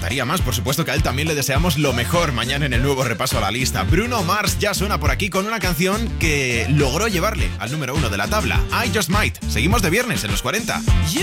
faltaría más. Por supuesto que a él también le deseamos lo mejor mañana en el nuevo repaso a la lista. Bruno Mars ya suena por aquí con una canción que logró llevarle al número 1 de la tabla, I Just Might. Seguimos de viernes en los 40.